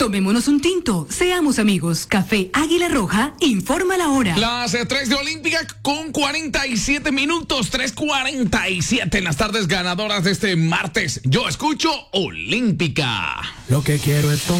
Tomémonos un tinto, seamos amigos. Café Águila Roja, informa la hora. Las 3 de Olímpica con 47 minutos, 3:47 en las tardes ganadoras de este martes. Yo escucho Olímpica. Lo que quiero es